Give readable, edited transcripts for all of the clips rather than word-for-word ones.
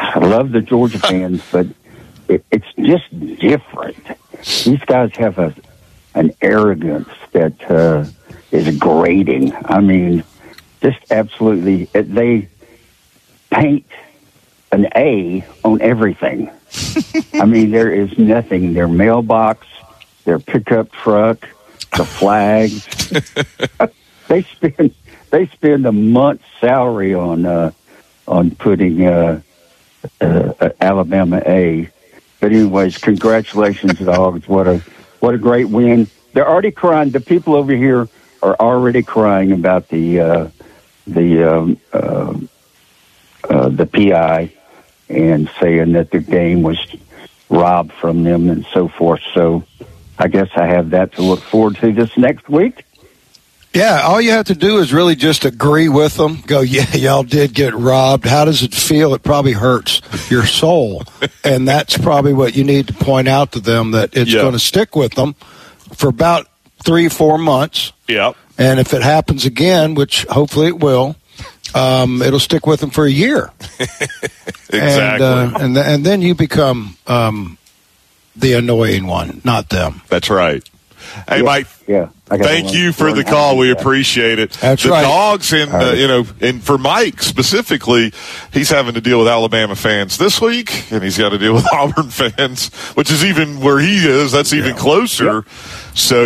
I love the Georgia fans, but it's just different. These guys have an arrogance that is grating. I mean, just absolutely. They paint an A on everything. I mean, there is nothing. Their mailbox, their pickup truck, the flags. They spend a month's salary on putting Alabama A. But anyways, congratulations, Dogs! What a great win. They're already crying. The people over here are already crying about the PI and saying that the game was robbed from them and so forth. So I guess I have that to look forward to this next week. Yeah, all you have to do is really just agree with them. Go, yeah, y'all did get robbed. How does it feel? It probably hurts your soul. And that's probably what you need to point out to them, that it's going to stick with them for about 3-4 months. Yep. And if it happens again, which hopefully it will, it'll stick with them for a year. Exactly. And then you become the annoying one, not them. That's right. Hey, Mike. Yeah. Thank you for the call. We appreciate it. That's the right. Dogs, and and for Mike specifically, he's having to deal with Alabama fans this week, and he's got to deal with Auburn fans, which is even where he is. That's even closer. Yep. So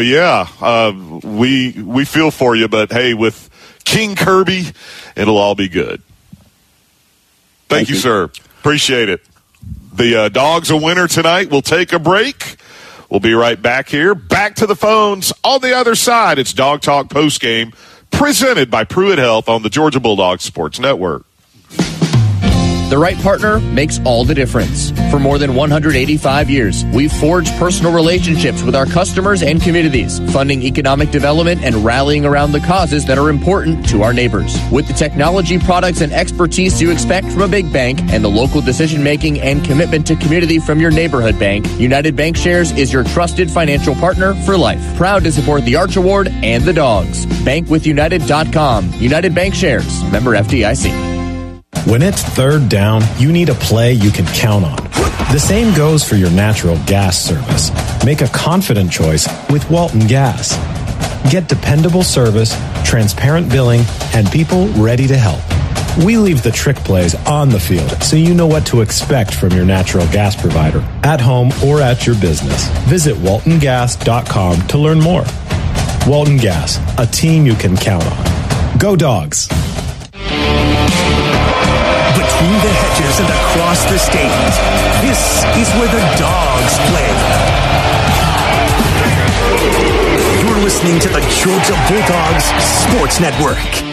we feel for you, but hey, with King Kirby, it'll all be good. Thank you, sir. Appreciate it. The Dogs a winner tonight. We'll take a break. We'll be right back here. Back to the phones on the other side. It's Dog Talk Postgame, presented by Pruitt Health on the Georgia Bulldogs Sports Network. The right partner makes all the difference. For more than 185 years, we've forged personal relationships with our customers and communities, funding economic development and rallying around the causes that are important to our neighbors. With the technology, products, and expertise you expect from a big bank, and the local decision-making and commitment to community from your neighborhood bank, United Bankshares is your trusted financial partner for life. Proud to support the Arch Award and the Dogs. Bankwithunited.com. United Bankshares. Member FDIC. When it's third down, you need a play you can count on. The same goes for your natural gas service. Make a confident choice with Walton Gas. Get dependable service, transparent billing, and people ready to help. We leave the trick plays on the field so you know what to expect from your natural gas provider, at home or at your business. Visit waltongas.com to learn more. Walton Gas, a team you can count on. Go Dogs! Between the hedges and across the state, this is where the Dogs play. You're listening to the Georgia Bulldogs Sports Network.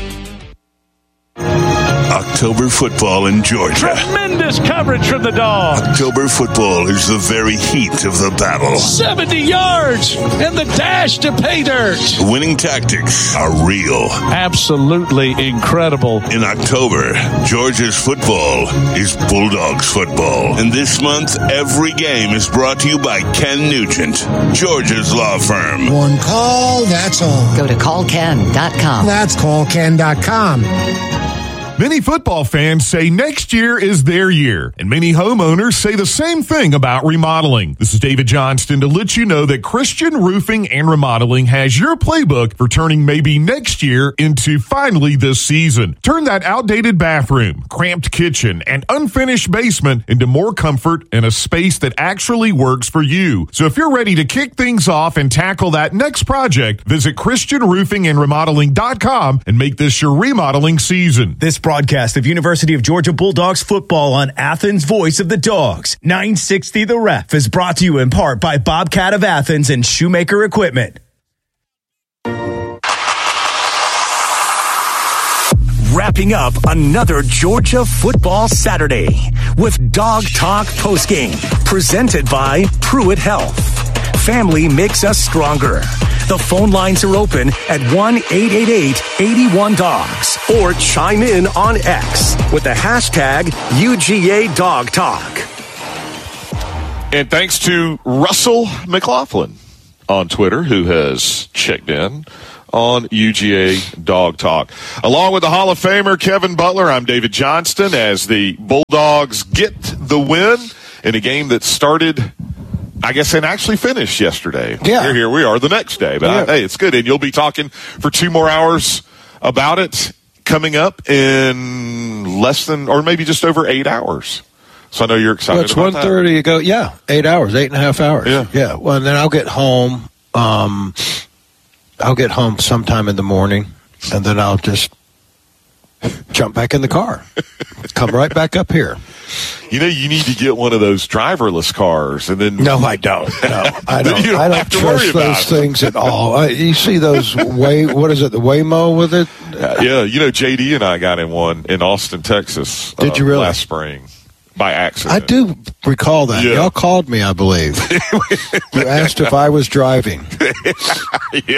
October football in Georgia. Tremendous coverage from the Dogs. October football is the very heat of the battle. 70 yards and the dash to pay dirt. The winning tactics are real. Absolutely incredible. In October, Georgia's football is Bulldogs football. And this month, every game is brought to you by Ken Nugent, Georgia's law firm. One call, that's all. Go to callken.com. That's callken.com. Many football fans say next year is their year, and many homeowners say the same thing about remodeling. This is David Johnston to let you know that Christian Roofing and Remodeling has your playbook for turning maybe next year into finally this season. Turn that outdated bathroom, cramped kitchen, and unfinished basement into more comfort and a space that actually works for you. So if you're ready to kick things off and tackle that next project, visit ChristianRoofingandRemodeling.com and make this your remodeling season. This broadcast of University of Georgia Bulldogs football on Athens Voice of the Dogs, 960 The Ref, is brought to you in part by Bobcat of Athens and Shoemaker Equipment. Wrapping up another Georgia football Saturday with Dog Talk Postgame, presented by Pruitt Health. Family makes us stronger. The phone lines are open at 1-888-81-DOGS or chime in on X with the hashtag UGA Dog Talk. And thanks to Russell McLaughlin on Twitter, who has checked in on UGA Dog Talk. Along with the Hall of Famer Kevin Butler, I'm David Johnston as the Bulldogs get the win in a game that started, I guess, and actually finished yesterday. Yeah. Here we are the next day. But hey, it's good. And you'll be talking for 2 more hours about it coming up in less than, or maybe just over 8 hours. So I know you're excited about that. It's 1:30 ago. Yeah, 8 hours, 8.5 hours. Yeah. Well, and then I'll get home. I'll get home sometime in the morning, and then I'll just jump back in the car, come right back up here. You know, you need to get one of those driverless cars, and then no, I don't. No, I don't. You don't I have don't to worry trust those about things at all. You see those what is it? The Waymo with it? Yeah, you know, JD and I got in one in Austin, Texas. Did you really? Last spring. By accident. I do recall that. Yeah. Y'all called me, I believe. You asked if I was driving. Yeah.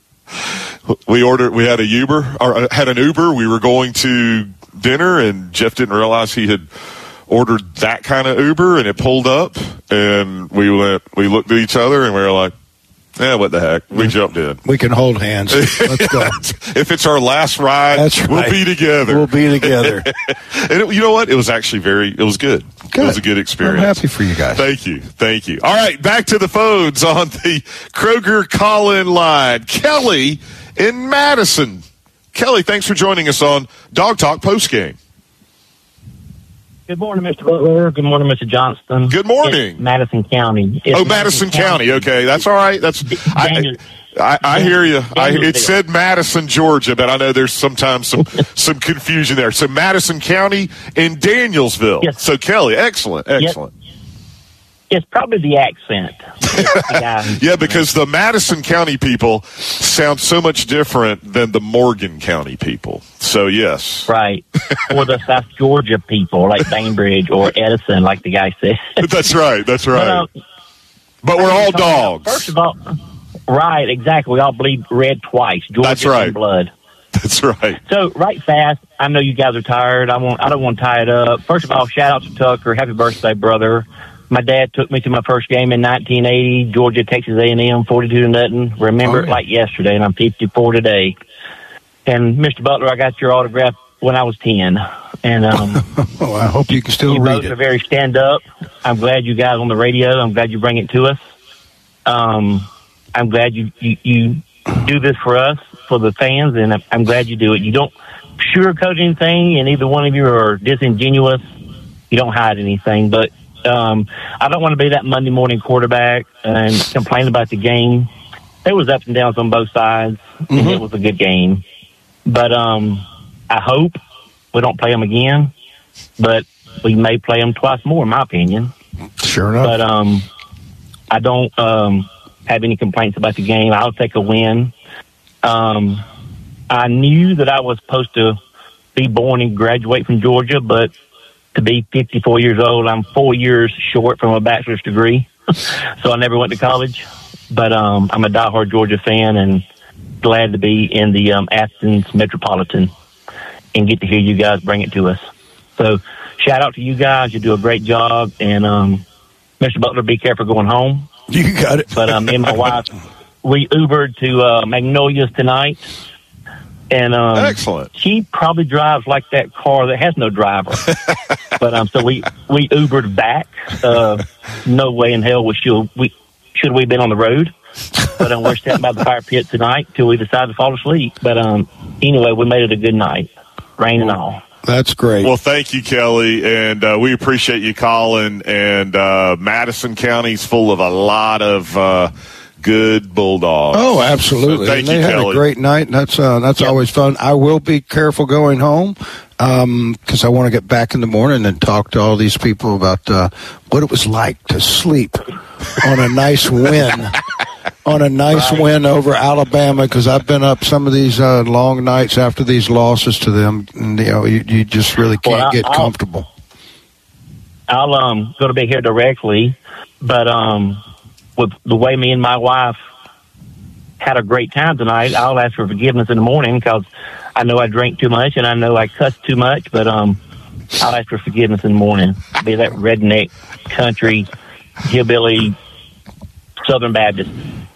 We had a Uber, or had an Uber. We were going to dinner, and Jeff didn't realize he had ordered that kind of Uber, and it pulled up, and we looked at each other, and we were like, what the heck? We jumped in. We can hold hands. Let's go. If it's our last ride, we'll be together. We'll be together. And you know what? It was actually it was good. It was a good experience. I'm happy for you guys. Thank you. All right, back to the phones on the Kroger call-in line. Kelly in Madison. Kelly, thanks for joining us on Dog Talk postgame. Good morning, Mr. Butler. Good morning, Mr. Johnston. Good morning. It's Madison County. Madison County. Okay, that's all right. I hear you. It said Madison, Georgia, but I know there's sometimes some confusion there. So Madison County in Danielsville. Yes. So Kelly, excellent. It's probably the accent. Yeah, because the Madison County people sound so much different than the Morgan County people. So, yes. Right. Or the South Georgia people, like Bainbridge or Edison, like the guy said. That's right. But we're all dogs. First of all, right, exactly. We all bleed red twice. Georgia and blood. That's right. So, right fast, I know you guys are tired. I don't want to tie it up. First of all, shout out to Tucker. Happy birthday, brother. My dad took me to my first game in 1980, Georgia, Texas A&M, 42-0. Remember it like yesterday, and I'm 54 today. And Mr. Butler, I got your autograph when I was 10. And I hope you can still read it. You both are very stand-up. I'm glad you guys on the radio. I'm glad you bring it to us. I'm glad you do this for us, for the fans, and I'm glad you do it. You don't sugarcoat anything, and either one of you are disingenuous. You don't hide anything, but I don't want to be that Monday morning quarterback and complain about the game. There was ups and downs on both sides, and it was a good game. But I hope we don't play them again, but we may play them twice more, in my opinion. Sure enough. But I don't have any complaints about the game. I'll take a win. I knew that I was supposed to be born and graduate from Georgia, but to be 54 years old, I'm 4 years short from a bachelor's degree, so I never went to college. But I'm a diehard Georgia fan and glad to be in the Athens Metropolitan and get to hear you guys bring it to us. So shout out to you guys. You do a great job. And Mr. Butler, be careful going home. You got it. But me and my wife, we Ubered to Magnolias tonight. And excellent. She probably drives like that car that has no driver. But so we Ubered back. No way in hell should we have been on the road. But we're sitting by the fire pit tonight till we decide to fall asleep. But anyway, we made it a good night, rain and all. That's great. Well, thank you, Kelly, and we appreciate you calling. And Madison County's full of a lot of good Bulldogs. Oh, absolutely. So thank you, they had Kelly. a great night. That's always fun. I will be careful going home because I want to get back in the morning and talk to all these people about what it was like to sleep on a nice win. On a nice win over Alabama, because I've been up some of these long nights after these losses to them, and you just really can't get comfortable. I'll go to bed here directly, but with the way me and my wife had a great time tonight, I'll ask for forgiveness in the morning because I know I drank too much and I know I cussed too much, but I'll ask for forgiveness in the morning. Be that redneck country hillbilly Southern Baptist.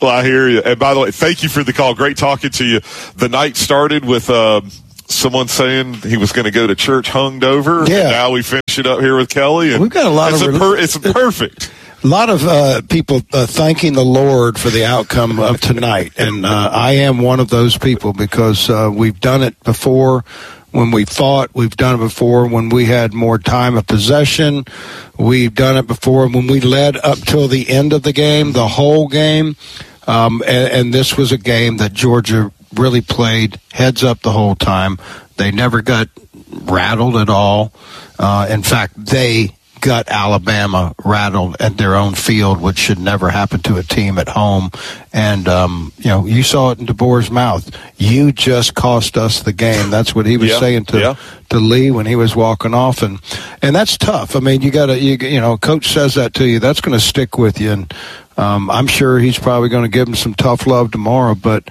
Well, I hear you. And by the way, thank you for the call. Great talking to you. The night started with someone saying he was going to go to church hungover. Yeah. And now we finish it up here with Kelly. And we've got a lot of it's perfect. A lot of people thanking the Lord for the outcome of tonight, and I am one of those people because we've done it before when we fought. We've done it before when we had more time of possession. We've done it before when we led up till the end of the game, the whole game, and this was a game that Georgia really played heads up the whole time. They never got rattled at all. In fact, they got Alabama rattled at their own field, which should never happen to a team at home. And, you saw it in DeBoer's mouth. You just cost us the game. That's what he was saying to Lee when he was walking off. And that's tough. I mean, coach says that to you. That's going to stick with you. And I'm sure he's probably going to give him some tough love tomorrow. But,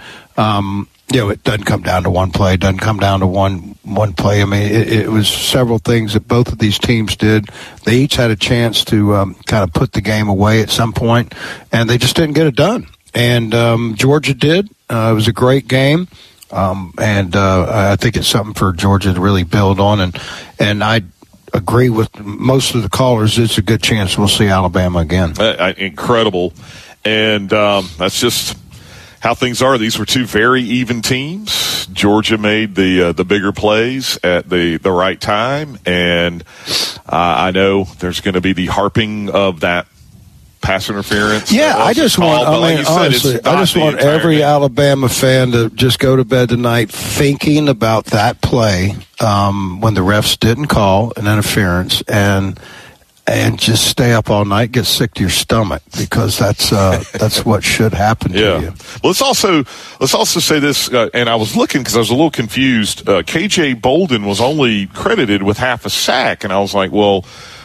it doesn't come down to one play. It doesn't come down to one play. I mean, it was several things that both of these teams did. They each had a chance to kind of put the game away at some point, and they just didn't get it done. And Georgia did. It was a great game, and I think it's something for Georgia to really build on. And I agree with most of the callers. It's a good chance we'll see Alabama again. Incredible. And that's just how things are. These were two very even teams. Georgia made the bigger plays at the right time, and I know there's going to be the harping of that pass interference. Yeah, I just want. Honestly, I just want every Alabama fan to just go to bed tonight thinking about that play when the refs didn't call an interference and just stay up all night, get sick to your stomach, because that's what should happen to you. Well, let's also say this, and I was looking because I was a little confused. KJ Bolden was only credited with half a sack, and I was like, well,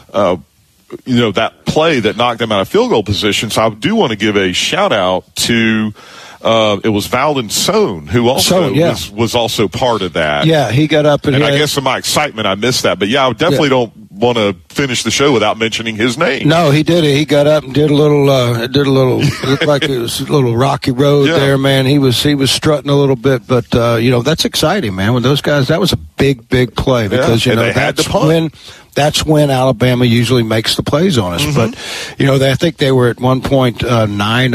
that play that knocked them out of field goal position. So I do want to give a shout out to. It was Valdon Sohn who also was also part of that. Yeah, he got up and I guess in my excitement I missed that. But I definitely don't want to finish the show without mentioning his name. No, he did it. He got up and did a little looked like it was a little rocky road there, man. He was strutting a little bit, but that's exciting, man. When those guys, that was a big play because that's when Alabama usually makes the plays on us. Mm-hmm. But I think they were at one point 5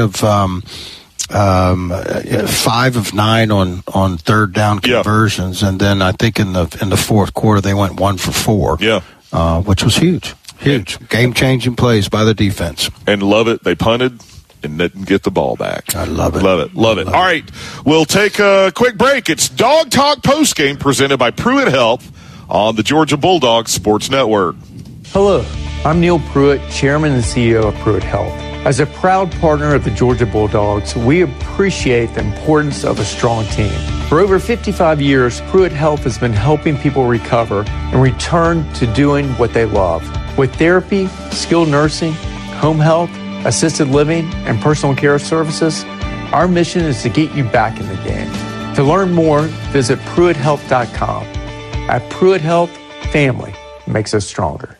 of 9 on third down conversions, and then I think in the fourth quarter they went 1 for 4. Which was huge, game changing plays by the defense. And love it. They punted and didn't get the ball back. I love it. Love it. All right, we'll take a quick break. It's Dog Talk Postgame presented by Pruitt Health on the Georgia Bulldogs Sports Network. Hello, I'm Neil Pruitt, Chairman and CEO of Pruitt Health. As a proud partner of the Georgia Bulldogs, we appreciate the importance of a strong team. For over 55 years, Pruitt Health has been helping people recover and return to doing what they love. With therapy, skilled nursing, home health, assisted living, and personal care services, our mission is to get you back in the game. To learn more, visit PruittHealth.com. At Pruitt Health, family makes us stronger.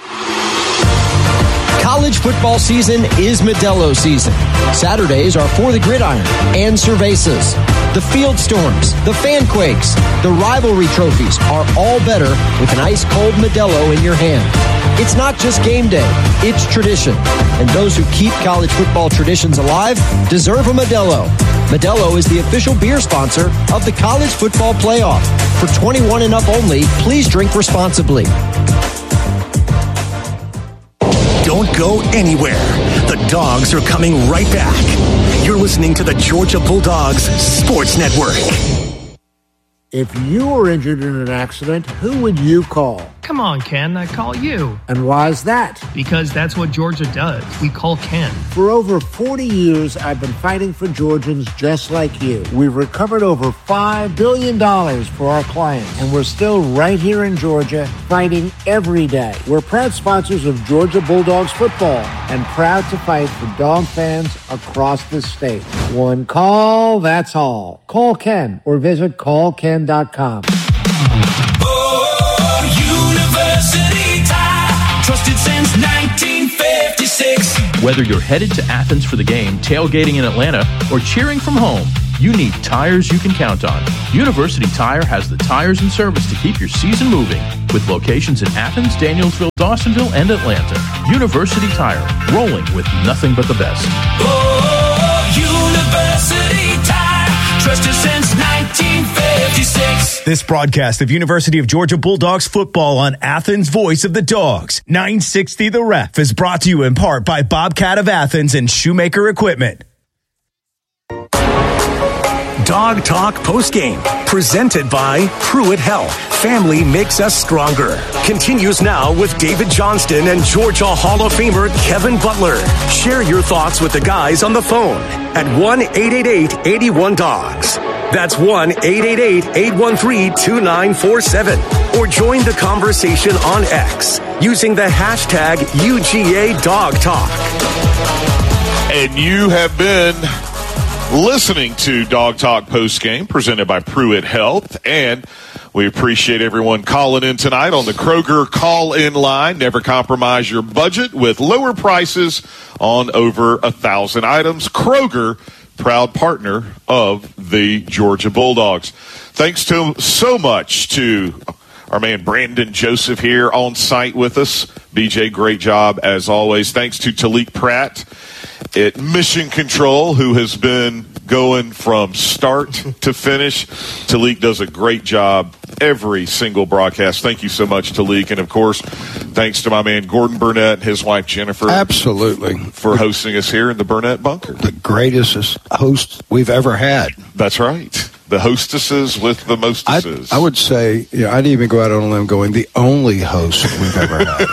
College football season is Modelo season. Saturdays are For the Gridiron and Cervezas. The Field Storms, the Fan Quakes, the rivalry trophies are all better with an ice-cold Modelo in your hand. It's not just game day, it's tradition. And those who keep college football traditions alive deserve a Modelo. Modelo is the official beer sponsor of the College Football Playoff. For 21 and up only, please drink responsibly. Don't go anywhere. The Dogs are coming right back. You're listening to the Georgia Bulldogs Sports Network. If you were injured in an accident, who would you call? Come on, Ken, I call you. And why is that? Because that's what Georgia does. We call Ken. For over 40 years, I've been fighting for Georgians just like you. We've recovered over $5 billion for our clients, and we're still right here in Georgia fighting every day. We're proud sponsors of Georgia Bulldogs football and proud to fight for dog fans across the state. One call, that's all. Call Ken or visit callken.com. University tie, trusted since 1956. Whether you're headed to Athens for the game, tailgating in Atlanta, or cheering from home, you need tires you can count on. University Tire has the tires and service to keep your season moving, with locations in Athens, Danielsville, Dawsonville, and Atlanta. University Tire, rolling with nothing but the best. University Tire, trusted since 1956. This broadcast of University of Georgia Bulldogs football on Athens Voice of the Dogs, 960 The Ref, is brought to you in part by Bobcat of Athens and Shoemaker Equipment. Dog Talk Postgame, presented by Pruitt Health. Family makes us stronger. Continues now with David Johnston and Georgia Hall of Famer Kevin Butler. Share your thoughts with the guys on the phone at 1-888-81-DOGS. That's 1-888-813-2947. Or join the conversation on X using the hashtag UGA Dog Talk. And you have been listening to Dog Talk Postgame, presented by Pruitt Health, and we appreciate everyone calling in tonight on the Kroger call-in line. Never compromise your budget with lower prices on over 1,000 items. Kroger, proud partner of the Georgia Bulldogs. Thanks so much to our man Brandon Joseph here on site with us. BJ, great job as always. Thanks to Talik Pratt at Mission Control, who has been going from start to finish. Talik does a great job every single broadcast. Thank you so much, Talik. And, of course, thanks to my man Gordon Burnett and his wife Jennifer. Absolutely. For hosting us here in the Burnett Bunker. The greatest host we've ever had. That's right. The hostesses with the mostesses. I would say, I'd even go out on a limb going, the only host we've ever had.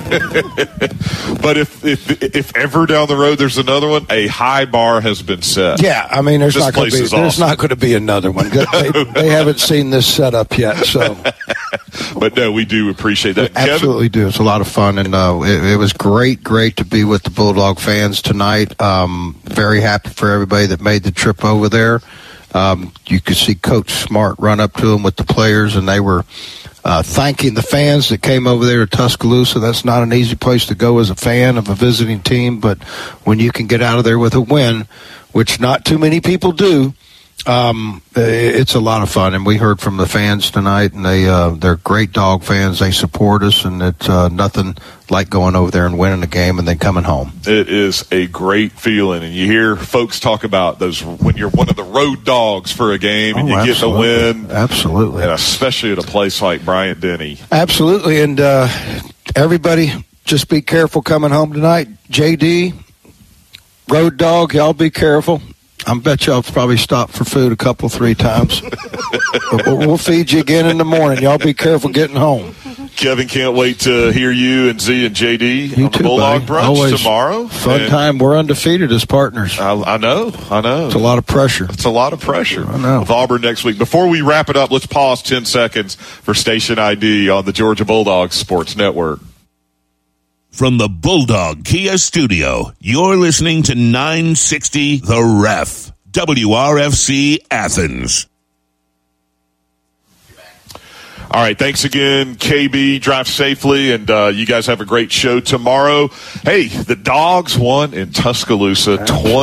But if ever down the road there's another one, a high bar has been set. Yeah, I mean, there's not going to be another one. They haven't seen this setup yet, so. But no, we do appreciate that. Absolutely do. It's a lot of fun, and it was great to be with the Bulldog fans tonight. Very happy for everybody that made the trip over there. You could see Coach Smart run up to them with the players, and they were thanking the fans that came over there to Tuscaloosa. That's not an easy place to go as a fan of a visiting team, but when you can get out of there with a win, which not too many people do, it's a lot of fun. And we heard from the fans tonight, and they're great dog fans. They support us, and it's nothing like going over there and winning a game and then coming home. It is a great feeling, and you hear folks talk about those when you're one of the road dogs for a game and you get the win. Absolutely. And especially at a place like Bryant-Denny. Absolutely, and everybody just be careful coming home tonight. JD, Road Dog, y'all be careful. I bet y'all probably stopped for food 3 times. But we'll feed you again in the morning. Y'all be careful getting home. Kevin, can't wait to hear you and Z and JD on the Bulldog Brunch Always tomorrow. Fun time. We're undefeated as partners. I know. It's a lot of pressure. I know. With Auburn next week. Before we wrap it up, let's pause 10 seconds for Station ID on the Georgia Bulldogs Sports Network. From the Bulldog Kia Studio, you're listening to 960 The Ref, WRFC Athens. All right, thanks again, KB. Drive safely, and you guys have a great show tomorrow. Hey, the Dogs won in Tuscaloosa,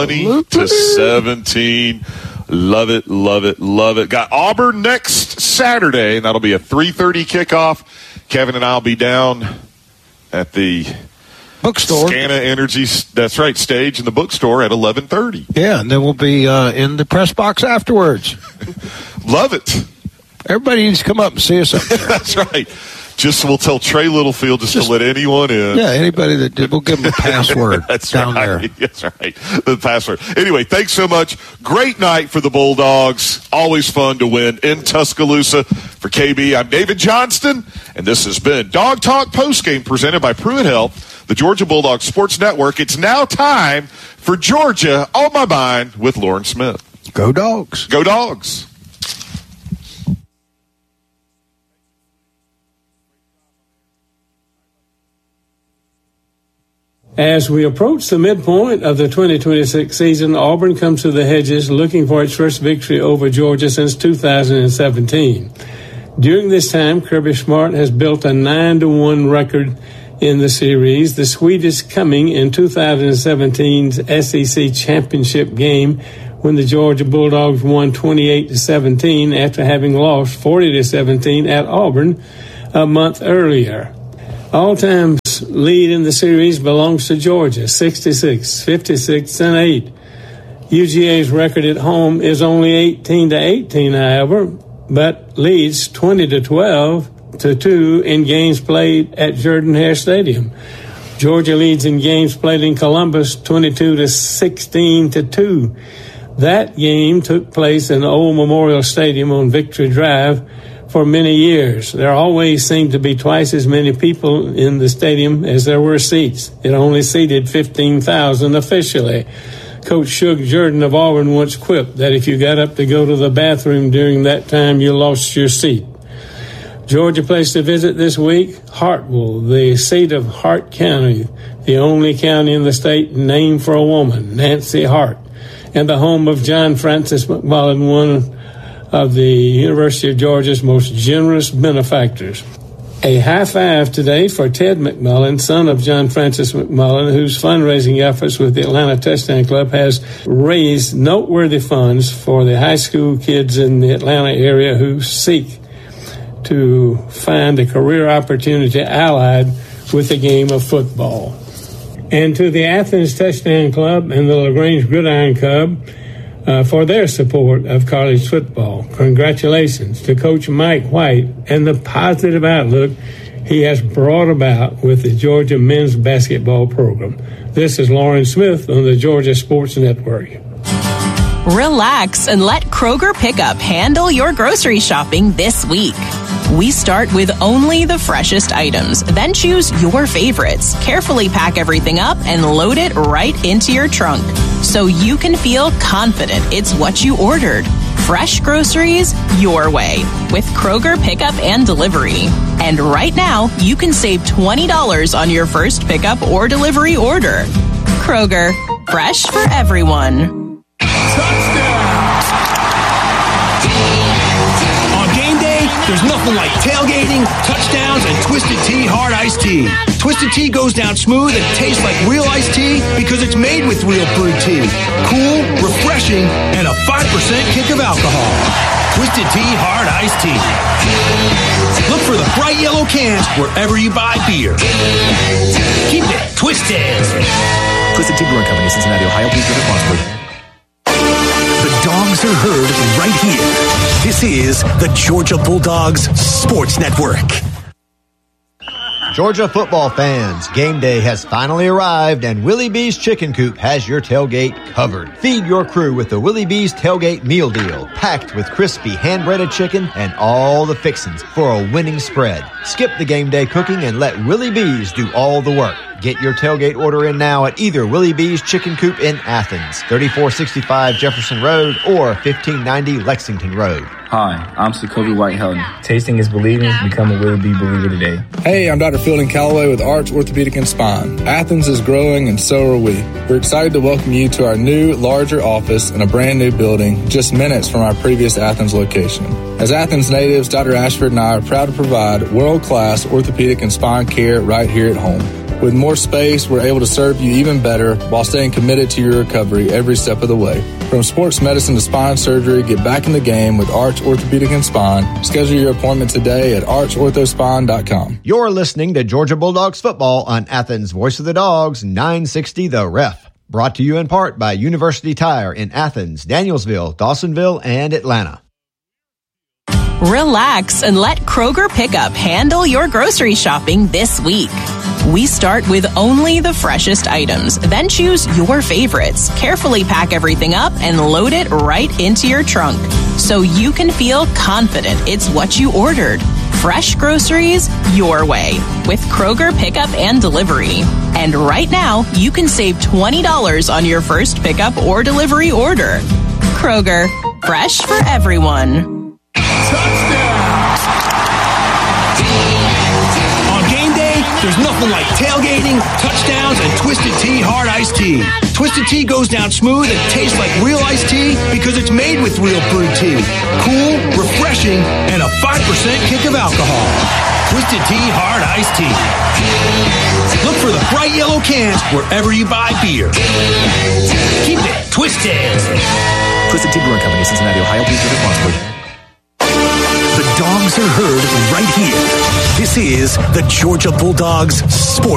20-17. Love it, love it, love it. Got Auburn next Saturday, and that'll be a 3:30 kickoff. Kevin and I'll be down at the bookstore, Scana Energy, that's right, stage in the bookstore at 11:30. Yeah, and then we'll be in the press box afterwards. Love it. Everybody needs to come up and see us up there. That's right. We'll tell Trey Littlefield just to let anyone in. Yeah, anybody that did, we'll give them a password. That's down right. there. That's right. The password. Anyway, thanks so much. Great night for the Bulldogs. Always fun to win in Tuscaloosa. For KB, I'm David Johnston, and this has been Dog Talk Postgame presented by Pruitt Health, the Georgia Bulldogs Sports Network. It's now time for Georgia on My Mind with Lauren Smith. Go Dogs. Go Dogs. As we approach the midpoint of the 2026 season, Auburn comes to the hedges looking for its first victory over Georgia since 2017. During this time, Kirby Smart has built a 9-1 record in the series, the sweetest coming in 2017's SEC championship game when the Georgia Bulldogs won 28-17 after having lost 40-17 at Auburn a month earlier. All-time lead in the series belongs to Georgia, 66, 56, and 8. UGA's record at home is only 18-18, however, but leads 20-12-2 in games played at Jordan-Hare Stadium. Georgia leads in games played in Columbus 22-16-2. That game took place in the Old Memorial Stadium on Victory Drive for many years. There always seemed to be twice as many people in the stadium as there were seats. It only seated 15,000 officially. Coach Shug Jordan of Auburn once quipped that if you got up to go to the bathroom during that time, you lost your seat. Georgia place to visit this week, Hartwell, the seat of Hart County, the only county in the state named for a woman, Nancy Hart, and the home of John Francis McMullen, one of the University of Georgia's most generous benefactors. A high five today for Ted McMullen, son of John Francis McMullen, whose fundraising efforts with the Atlanta Touchdown Club has raised noteworthy funds for the high school kids in the Atlanta area who seek to find a career opportunity allied with the game of football. And to the Athens Touchdown Club and the LaGrange Gridiron Club for their support of college football. Congratulations to Coach Mike White and the positive outlook he has brought about with the Georgia men's basketball program. This is Lauren Smith on the Georgia Sports Network. Relax and let Kroger Pickup handle your grocery shopping this week. We start with only the freshest items, then choose your favorites, carefully pack everything up, and load it right into your trunk so you can feel confident it's what you ordered. Fresh groceries your way with Kroger Pickup and Delivery. And right now, you can save $20 on your first pickup or delivery order. Kroger, fresh for everyone. There's nothing like tailgating, touchdowns, and Twisted Tea Hard Iced Tea. Twisted Tea goes down smooth and tastes like real iced tea because it's made with real brewed tea. Cool, refreshing, and a 5% kick of alcohol. Twisted Tea Hard Iced Tea. Look for the bright yellow cans wherever you buy beer. Keep it twisted. Twisted Tea Brewing Company, Cincinnati, Ohio. Please drink responsibly. The dogs are heard right here. This is the Georgia Bulldogs Sports Network. Georgia football fans, game day has finally arrived and Willie B's Chicken Coop has your tailgate covered. Feed your crew with the Willie B's Tailgate Meal Deal, packed with crispy hand-breaded chicken and all the fixings for a winning spread. Skip the game day cooking and let Willie B's do all the work. Get your tailgate order in now at either Willie B's Chicken Coop in Athens, 3465 Jefferson Road, or 1590 Lexington Road. Hi, I'm Jacoby White-Helton. Tasting is believing. Become a Willie B believer today. Hey, I'm Dr. Fielding Calloway with Arch Orthopedic and Spine. Athens is growing and so are we. We're excited to welcome you to our new, larger office in a brand new building just minutes from our previous Athens location. As Athens natives, Dr. Ashford and I are proud to provide world-class orthopedic and spine care right here at home. With more space, we're able to serve you even better while staying committed to your recovery every step of the way. From sports medicine to spine surgery, get back in the game with Arch Orthopedic and Spine. Schedule your appointment today at archorthospine.com. You're listening to Georgia Bulldogs football on Athens' Voice of the Dogs, 960 The Ref. Brought to you in part by University Tire in Athens, Danielsville, Dawsonville, and Atlanta. Relax and let Kroger Pickup handle your grocery shopping this week. We start with only the freshest items, then choose your favorites, carefully pack everything up, and load it right into your trunk so you can feel confident it's what you ordered. Fresh groceries your way with Kroger Pickup and Delivery. And right now, you can save $20 on your first pickup or delivery order. Kroger, fresh for everyone. There's nothing like tailgating, touchdowns, and Twisted Tea Hard Iced Tea. Twisted Tea goes down smooth and tastes like real iced tea because it's made with real brewed tea. Cool, refreshing, and a 5% kick of alcohol. Twisted Tea Hard Iced Tea. refill cans wherever you buy beer. Keep it twisted. Twisted Tea Brewing Company, Cincinnati, Ohio. Please drink responsibly. The Dogs are heard right here. This is the Georgia Bulldogs Sports